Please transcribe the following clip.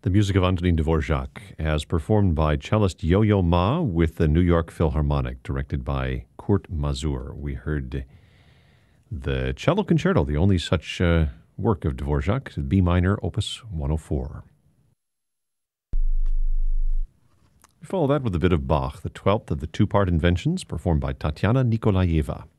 The music of Antonin Dvorak, as performed by cellist Yo-Yo Ma with the New York Philharmonic, directed by Kurt Masur. We heard the Cello Concerto, the only such work of Dvorak, B minor, Opus 104. We follow that with a bit of Bach, the 12th of the two-part inventions, performed by Tatiana Nikolaeva.